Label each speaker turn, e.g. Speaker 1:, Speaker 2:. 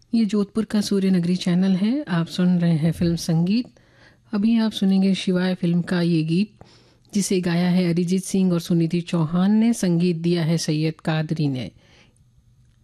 Speaker 1: ये जोधपुर का सूर्य नगरी चैनल है। आप सुन रहे हैं फिल्म संगीत। अभी आप सुनेंगे शिवाय फिल्म का ये गीत, जिसे गाया है अरिजीत सिंह और सुनिधि चौहान ने। संगीत दिया है सैयद कादरी ने।